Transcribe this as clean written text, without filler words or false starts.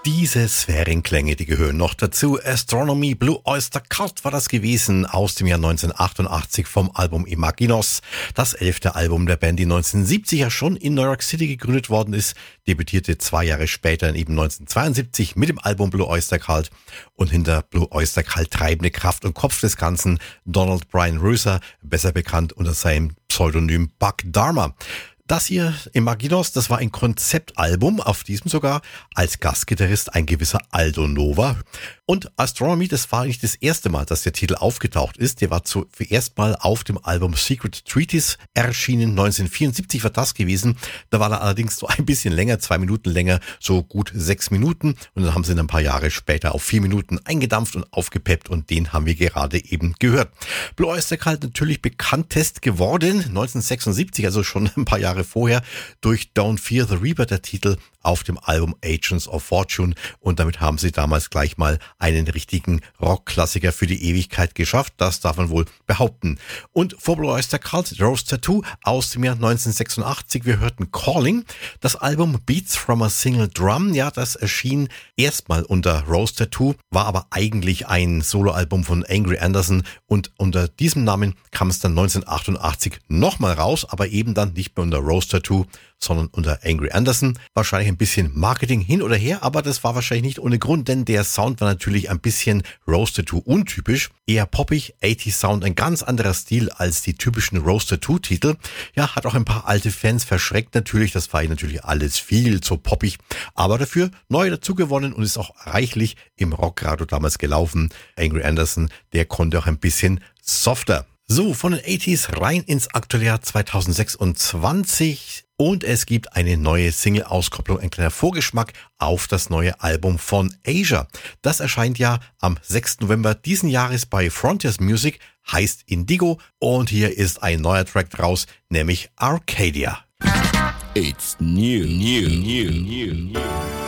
Diese Sphärenklänge, die gehören noch dazu. Astronomy Blue Oyster Cult war das gewesen aus dem Jahr 1988 vom Album Imaginos. Das 11. Album der Band, die 1970 ja schon in New York City gegründet worden ist, debütierte 2 Jahre später eben 1972 mit dem Album Blue Oyster Cult und hinter Blue Oyster Cult treibende Kraft und Kopf des Ganzen Donald Brian Röser, besser bekannt unter seinem Pseudonym Buck Dharma. Das hier, Imaginos, das war ein Konzeptalbum, auf diesem sogar als Gastgitarrist ein gewisser Aldo Nova. Und Astronomy, das war nicht das erste Mal, dass der Titel aufgetaucht ist. Der war zuerst mal auf dem Album Secret Treatise erschienen. 1974 war das gewesen. Da war er allerdings so ein bisschen länger, 2 Minuten länger, so gut 6 Minuten. Und dann haben sie ihn ein paar Jahre später auf 4 Minuten eingedampft und aufgepeppt. Und den haben wir gerade eben gehört. Blue Oyster Cult natürlich bekanntest geworden, 1976, also schon ein paar Jahre vorher, durch Don't Fear the Reaper, der Titel auf dem Album Agents of Fortune, und damit haben sie damals gleich mal einen richtigen Rockklassiker für die Ewigkeit geschafft, das darf man wohl behaupten. Und vor Blue Oyster Cult, Rose Tattoo aus dem Jahr 1986, wir hörten Calling, das Album Beats from a Single Drum, ja, das erschien erstmal unter Rose Tattoo, war aber eigentlich ein Soloalbum von Angry Anderson, und unter diesem Namen kam es dann 1988 nochmal raus, aber eben dann nicht mehr unter Rose Tattoo, sondern unter Angry Anderson. Wahrscheinlich ein bisschen Marketing hin oder her, aber das war wahrscheinlich nicht ohne Grund, denn der Sound war natürlich ein bisschen Rose Tattoo untypisch. Eher poppig, 80s Sound, ein ganz anderer Stil als die typischen Rose Tattoo Titel. Ja, hat auch ein paar alte Fans verschreckt natürlich, das war ihnen natürlich alles viel zu poppig, aber dafür neu dazugewonnen und ist auch reichlich im Rockradio damals gelaufen. Angry Anderson, der konnte auch ein bisschen softer. So, von den 80s rein ins aktuelle Jahr 2026 und es gibt eine neue Single-Auskopplung, ein kleiner Vorgeschmack auf das neue Album von Asia. Das erscheint ja am 6. November diesen Jahres bei Frontiers Music, heißt Indigo, und hier ist ein neuer Track draus, nämlich Arcadia. It's new.